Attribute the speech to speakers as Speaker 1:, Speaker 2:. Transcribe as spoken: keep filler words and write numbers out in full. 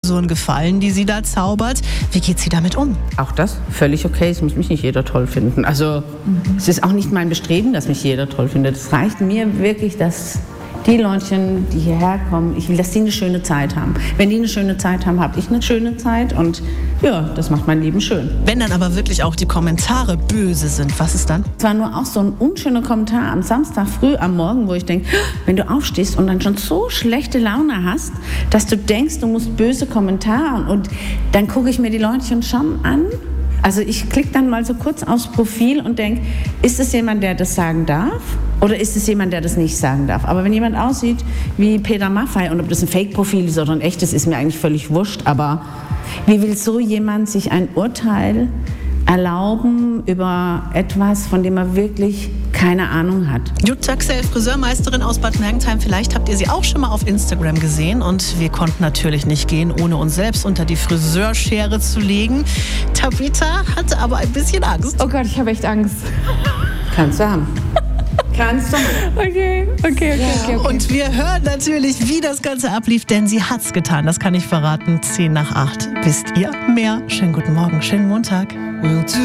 Speaker 1: So ein Gefallen, die sie da zaubert. Wie geht sie damit um?
Speaker 2: Auch das völlig okay. Es muss mich nicht jeder toll finden. Also mhm. es ist auch nicht mein Bestreben, dass mich jeder toll findet. Es reicht mir wirklich, dass die Leutchen, die hierher kommen, ich will, dass die eine schöne Zeit haben. Wenn die eine schöne Zeit haben, habe ich eine schöne Zeit und ja, das macht mein Leben schön.
Speaker 1: Wenn dann aber wirklich auch die Kommentare böse sind, was ist dann?
Speaker 2: Es war nur auch so ein unschöner Kommentar am Samstag früh am Morgen, wo ich denke, wenn du aufstehst und dann schon so schlechte Laune hast, dass du denkst, du musst böse Kommentare und dann gucke ich mir die Leutchen schon an. Also ich klicke dann mal so kurz aufs Profil und denke, ist es jemand, der das sagen darf? Oder ist es jemand, der das nicht sagen darf? Aber wenn jemand aussieht wie Peter Maffay, und ob das ein Fake-Profil ist oder ein echtes, ist mir eigentlich völlig wurscht. Aber wie will so jemand sich ein Urteil erlauben über etwas, von dem er wirklich keine Ahnung hat?
Speaker 1: Jutta Xell, Friseurmeisterin aus Bad Mergentheim. Vielleicht habt ihr sie auch schon mal auf Instagram gesehen. Und wir konnten natürlich nicht gehen, ohne uns selbst unter die Friseurschere zu legen. Tabitha hatte aber ein bisschen Angst.
Speaker 3: Oh Gott, ich habe echt Angst.
Speaker 2: Kannst du haben. Kannst du.
Speaker 3: Okay, okay, okay,
Speaker 1: ja.
Speaker 3: okay, okay.
Speaker 1: Und wir hören natürlich, wie das Ganze ablief, denn sie hat's getan. Das kann ich verraten. zehn nach acht. Wisst ihr mehr? Schönen guten Morgen, schönen Montag.